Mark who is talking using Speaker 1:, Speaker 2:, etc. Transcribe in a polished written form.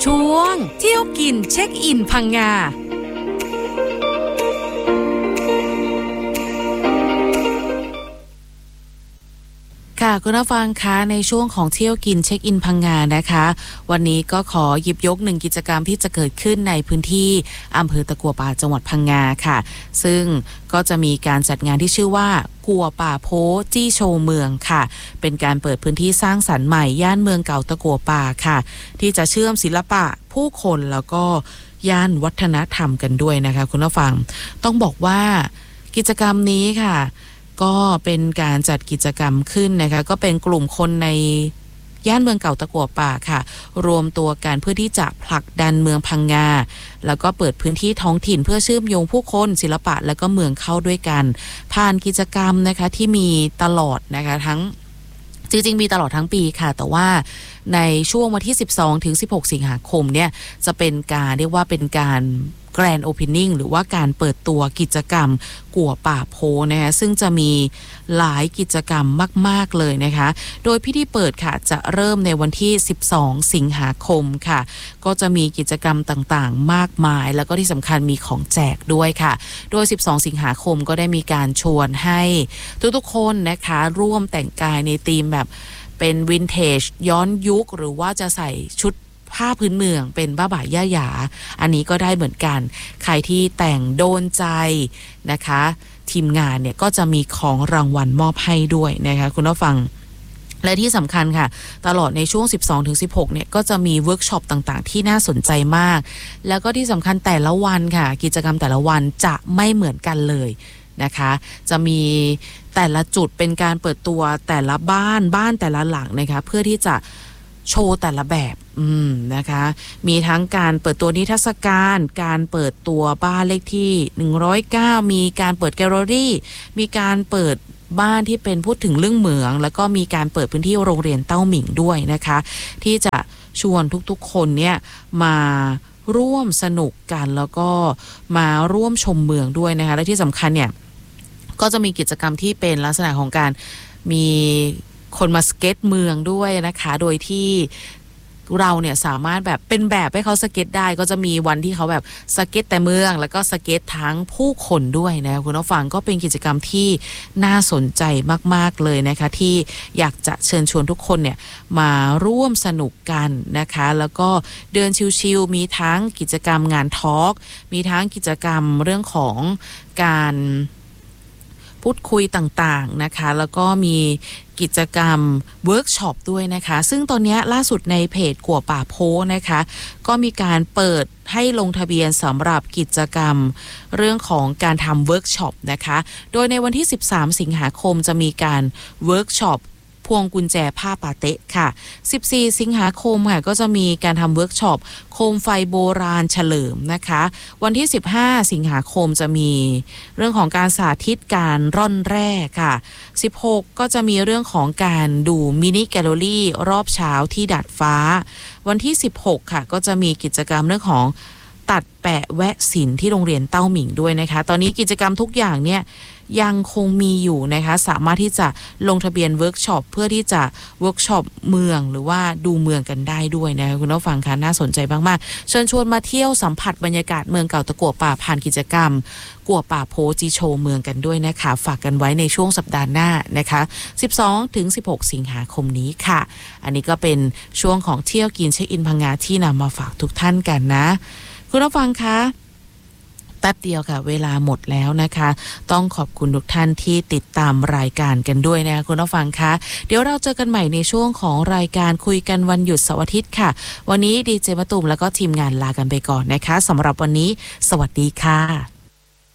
Speaker 1: ช่วงเที่ยวกินเช็คอินพังงาค่ะคุณผู้ฟังคะในช่วงของเที่ยวกินเช็คอินพังงานะคะวันนี้ก็ขอหยิบยกหนึ่งกิจกรรมที่จะเกิดขึ้นในพื้นที่อำเภอตะกั่วป่าจังหวัดพังงาค่ะซึ่งก็จะมีการจัดงานที่ชื่อว่ากัวป่าโพจี้โชว์เมืองค่ะเป็นการเปิดพื้นที่สร้างสรรค์ใหม่ย่านเมืองเก่าตะกั่วป่าค่ะที่จะเชื่อมศิลปะผู้คนแล้วก็ย่านวัฒนธรรมกันด้วยนะคะคุณผู้ฟังต้องบอกว่ากิจกรรมนี้ค่ะก็เป็นการจัดกิจกรรมขึ้นนะคะก็เป็นกลุ่มคนในย่านเมืองเก่าตะกั่วป่าค่ะรวมตัวกันเพื่อที่จะผลักดันเมืองพังงาแล้วก็เปิดพื้นที่ท้องถิ่นเพื่อเชื่อมโยงผู้คนศิลปะและก็เมืองเข้าด้วยกันผ่านกิจกรรมนะคะที่มีตลอดนะคะทั้งจริงๆมีตลอดทั้งปีค่ะแต่ว่าในช่วงวันที่12ถึง16สิงหาคมเนี่ยจะเป็นการเรียกว่าเป็นการแกรนด์โอเพนนิ่งหรือว่าการเปิดตัวกิจกรรมกัวป่าโพนะคะซึ่งจะมีหลายกิจกรรมมากๆเลยนะคะโดยพิธีเปิดค่ะจะเริ่มในวันที่12สิงหาคมค่ะก็จะมีกิจกรรมต่างๆมากมายแล้วก็ที่สำคัญมีของแจกด้วยค่ะโดย12สิงหาคมก็ได้มีการชวนให้ทุกๆคนนะคะร่วมแต่งกายในธีมแบบเป็นวินเทจย้อนยุคหรือว่าจะใส่ชุดผ้าพื้นเมืองเป็นบ้าบ่ายย่าหยาอันนี้ก็ได้เหมือนกันใครที่แต่งโดนใจนะคะทีมงานเนี่ยก็จะมีของรางวัลมอบให้ด้วยนะคะคุณผู้ฟังและที่สำคัญค่ะตลอดในช่วง 12-16 เนี่ยก็จะมีเวิร์กช็อปต่างๆที่น่าสนใจมากแล้วก็ที่สำคัญแต่ละวันค่ะกิจกรรมแต่ละวันจะไม่เหมือนกันเลยนะคะจะมีแต่ละจุดเป็นการเปิดตัวแต่ละบ้านแต่ละหลังนะคะเพื่อที่จะโชว์แต่ละแบบนะคะมีทั้งการเปิดตัวนิทรรศการการเปิดตัวบ้านเลขที่109มีการเปิดแกลเลอรี่มีการเปิดบ้านที่เป็นพูดถึงเรื่องเหมืองแล้วก็มีการเปิดพื้นที่โรงเรียนเต้าหมิงด้วยนะคะที่จะชวนทุกๆคนเนี่ยมาร่วมสนุกกันแล้วก็มาร่วมชมเมืองด้วยนะคะและที่สำคัญเนี่ยก็จะมีกิจกรรมที่เป็นลักษณะของการมีคนมาสเก็ตเมืองด้วยนะคะโดยที่เราเนี่ยสามารถแบบเป็นแบบให้เขาสเก็ตได้ก็จะมีวันที่เขาแบบสเก็ตแต่เมืองแล้วก็สเก็ตทั้งผู้คนด้วยนะคุณผู้ฟังก็เป็นกิจกรรมที่น่าสนใจมากๆเลยนะคะที่อยากจะเชิญชวนทุกคนเนี่ยมาร่วมสนุกกันนะคะแล้วก็เดินชิลๆมีทั้งกิจกรรมงานทอล์กมีทั้งกิจกรรมเรื่องของการพูดคุยต่างๆนะคะแล้วก็มีกิจกรรมเวิร์กช็อปด้วยนะคะซึ่งตอนนี้ล่าสุดในเพจกัวป่าโพนะคะก็มีการเปิดให้ลงทะเบียนสำหรับกิจกรรมเรื่องของการทำเวิร์กช็อปนะคะโดยในวันที่13สิงหาคมจะมีการเวิร์กช็อปพวงกุญแจผ้าปาเต๊ะค่ะ14สิงหาคมค่ะก็จะมีการทำเวิร์กช็อปโคมไฟโบราณเฉลิมนะคะวันที่15สิงหาคมจะมีเรื่องของการสาธิตการร่อนแร่ค่ะ16ก็จะมีเรื่องของการดูมินิแกลเลอรี่รอบเช้าที่ดาดฟ้าวันที่16ค่ะก็จะมีกิจกรรมเรื่องของตัดแปะแวะศิลป์ที่โรงเรียนเต้าหมิงด้วยนะคะตอนนี้กิจกรรมทุกอย่างเนี่ยยังคงมีอยู่นะคะสามารถที่จะลงทะเบียนเวิร์กช็อปเพื่อที่จะเวิร์กช็อปเมืองหรือว่าดูเมืองกันได้ด้วยนะคะคุณผู้ฟังคะน่าสนใจมากๆเชิญชวนมาเที่ยวสัมผัสบรรยากาศเมืองเก่าตะกั่วป่าผ่านกิจกรรมกัวป่าโพจีโชว์เมืองกันด้วยนะคะฝากกันไว้ในช่วงสัปดาห์หน้านะคะ12ถึง16สิงหาคมนี้ค่ะอันนี้ก็เป็นช่วงของเที่ยวกินเช็คอินพังงาที่นำมาฝากทุกท่านกันนะคุณผู้ฟังคะแป๊บเดียวค่ะเวลาหมดแล้วนะคะต้องขอบคุณทุกท่านที่ติดตามรายการกันด้วยนะคะคุณผู้ฟังคะเดี๋ยวเราเจอกันใหม่ในช่วงของรายการคุยกันวันหยุดเสาร์อาทิตย์ค่ะวันนี้ดีเจมะตูมแล้วก็ทีมงานลากันไปก่อนนะคะสำหรับวันนี้สวัสดีค่ะ